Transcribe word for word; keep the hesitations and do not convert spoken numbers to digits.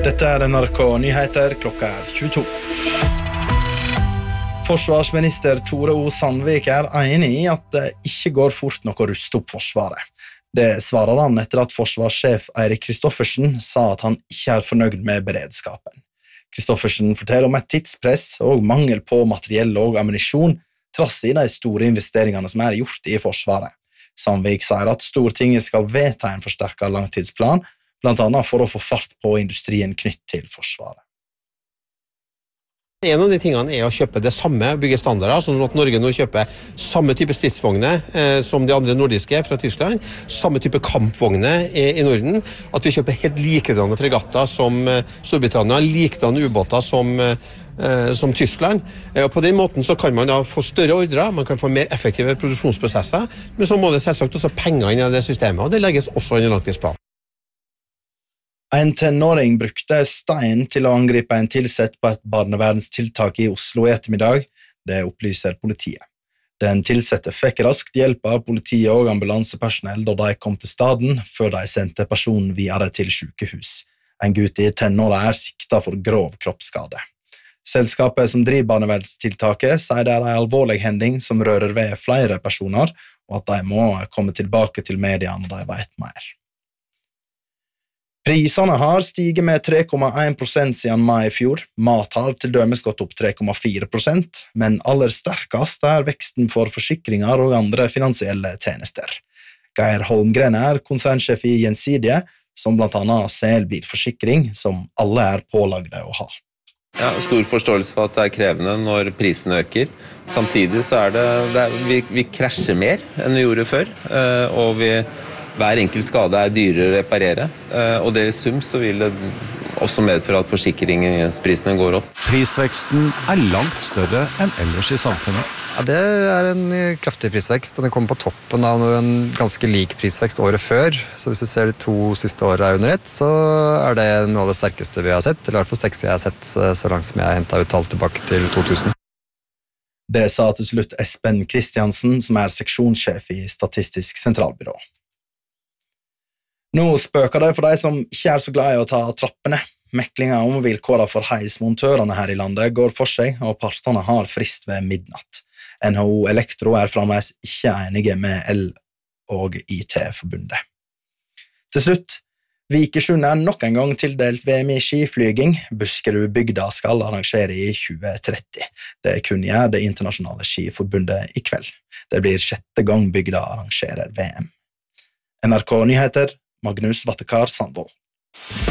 Dette er N R K Nyheter, klokka er tjueto. Forsvarsminister Tore O. Sandvik er enig i at det ikke går fort nok å ruste opp Forsvaret. Det svarer han etter at forsvarssjef Eirik Kristoffersen sa at han ikke er fornøyd med beredskapen. Kristoffersen forteller om et tidspress og mangel på materiell og ammunisjon, trass i de store investeringene som er gjort i Forsvaret. Sandvik sier at Stortinget skal vedta en forsterket langtidsplan, blant annet for å få fart på industrien knytt til Forsvaret. En av de tingene er å kjøpe det samme, bygge standarder, sånn at Norge nå kjøper samme type stridsvogner eh, som de andre nordiske fra Tyskland, samme type kampvogner i, i Norden, at vi kjøper helt likedanne fregatter som eh, Storbritannia, likedanne ubåter som, eh, som Tyskland. Eh, og på den måten så kan man da få større ordrer, man kan få mer effektive produksjonsprosesser, men så må det selvsagt også penger inn i det systemet, og det legges også inn i langtidsplanen. En tenåring brukte stein til å angripe en tilsett på et barnevernstiltak i Oslo i ettermiddag, det opplyser politiet. Den tilsette fikk raskt hjelp av politiet og ambulansepersonell da de kom til staden, før de sendte personen videre til sykehus. En gutt i tenåra er siktet for grov kroppsskade. Selskapet som driver barnevernstiltaket sier det er en alvorlig hending som rører ved flere personer, og at de må komme tilbake til media når de vet mer. Prisene har stiget med tre komma én prosent siden mai i fjor. Mat har til dømes gått opp tre komma fire prosent, men aller sterkest er veksten for forsikringer og andre finansielle tjenester. Geir Holmgren er konsernsjef i Gjensidige, som blant annet ser bilforsikring, som alle er pålagde å ha. Ja, stor forståelse for at det er krevende når prisen øker. Samtidig så er det, det er, vi, vi krasjer mer enn vi gjorde før, og vi Hver enkelt skade er dyrere å reparere, og det i sum så vil det også medføre at forsikringsprisene går opp. Prisveksten er langt større enn ellers i samfunnet. Ja, det er en kraftig prisvekst, og den kommer på toppen av en ganske lik prisvekst året før. Så hvis du ser de to siste årene under ett, så er det noe av det sterkeste vi har sett, eller i hvert fall sterkeste jeg har sett så langt som jeg har hentet ut tall tilbake til to tusen. Det sa til slutt Espen Kristiansen, som er seksjonssjef i Statistisk sentralbyrå. Nå spøker det for de som ikke er så glad i å ta trappene. Meklinga om vilkårene for heismontørene her i landet går for seg, og partene har frist ved midnatt. N H O Elektro er fremdeles ikke enige med L- og I T-forbundet. Til slutt, Vikersund er nok en gang tildelt V M i skiflyging. Buskerudbygda skal arrangere i tjue tretti. Det kunngjør det internasjonale skiforbundet i kveld. Det blir sjette gang bygda arrangerer V M. N R K Nyheter, Magnus Vattekar Sandvold.